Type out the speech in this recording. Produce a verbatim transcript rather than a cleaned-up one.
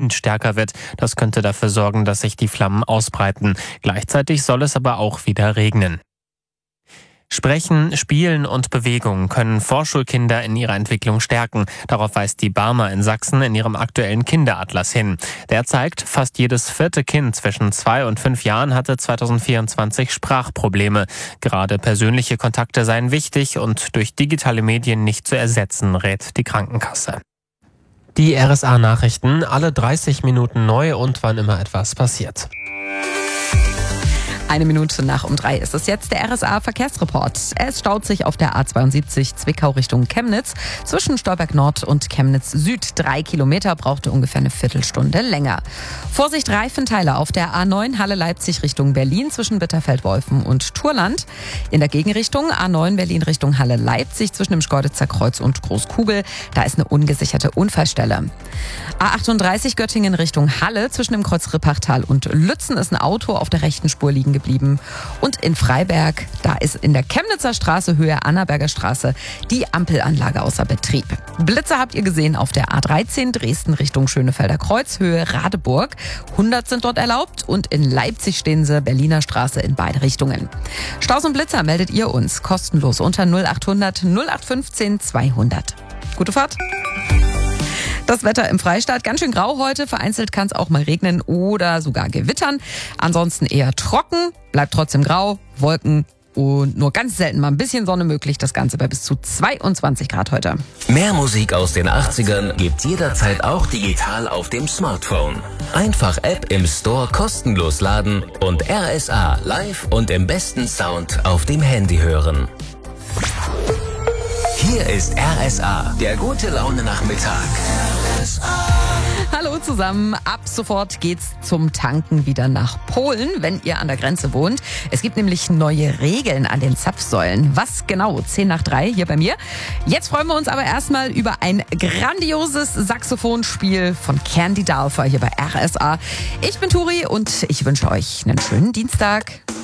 Wind stärker wird. Das könnte dafür sorgen, dass sich die Flammen ausbreiten. Gleichzeitig soll es aber auch wieder regnen. Sprechen, Spielen und Bewegung können Vorschulkinder in ihrer Entwicklung stärken. Darauf weist die Barmer in Sachsen in ihrem aktuellen Kinderatlas hin. Der zeigt, fast jedes vierte Kind zwischen zwei und fünf Jahren hatte zweitausendvierundzwanzig Sprachprobleme. Gerade persönliche Kontakte seien wichtig und durch digitale Medien nicht zu ersetzen, rät die Krankenkasse. Die R S A-Nachrichten, alle dreißig Minuten neu und wann immer etwas passiert. Eine Minute nach um drei ist es jetzt der R S A-Verkehrsreport. Es staut sich auf der A zweiundsiebzig Zwickau Richtung Chemnitz. Zwischen Stolberg Nord und Chemnitz Süd drei Kilometer, brauchte ungefähr eine Viertelstunde länger. Vorsicht, Reifenteile auf der A neun Halle Leipzig Richtung Berlin zwischen Bitterfeld-Wolfen und Turland. In der Gegenrichtung A neun Berlin Richtung Halle Leipzig zwischen dem Schkeuditzer Kreuz und Großkugel. Da ist eine ungesicherte Unfallstelle. A achtunddreißig Göttingen Richtung Halle zwischen dem Kreuz Rippachtal und Lützen ist ein Auto auf der rechten Spur liegen geblieben. Und in Freiberg, da ist in der Chemnitzer Straße Höhe Annaberger Straße die Ampelanlage außer Betrieb. Blitze habt ihr gesehen auf der A dreizehn Dresden Richtung Schönefelder Kreuz, Höhe Radeburg. hundert sind dort erlaubt und in Leipzig stehen sie Berliner Straße in beide Richtungen. Staus und Blitzer meldet ihr uns kostenlos unter null achthundert null acht fünfzehn zweihundert. Gute Fahrt! Das Wetter im Freistaat ganz schön grau heute. Vereinzelt kann es auch mal regnen oder sogar gewittern. Ansonsten eher trocken, bleibt trotzdem grau, Wolken und nur ganz selten mal ein bisschen Sonne möglich. Das Ganze bei bis zu zweiundzwanzig Grad heute. Mehr Musik aus den achtzigern gibt's jederzeit auch digital auf dem Smartphone. Einfach App im Store kostenlos laden und R S A live und im besten Sound auf dem Handy hören. Hier ist R S A, der gute Laune Nachmittag. Hallo zusammen, ab sofort geht's zum Tanken wieder nach Polen, wenn ihr an der Grenze wohnt. Es gibt nämlich neue Regeln an den Zapfsäulen. Was genau? zehn nach drei hier bei mir. Jetzt freuen wir uns aber erstmal über ein grandioses Saxophonspiel von Candy Dalfer hier bei R S A. Ich bin Turi und ich wünsche euch einen schönen Dienstag.